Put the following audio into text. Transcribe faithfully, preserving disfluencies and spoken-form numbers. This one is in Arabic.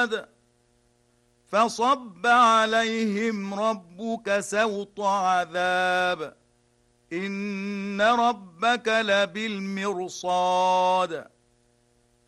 عاد فصب عليهم ربك سوط عذاب إن ربك لبالمرصاد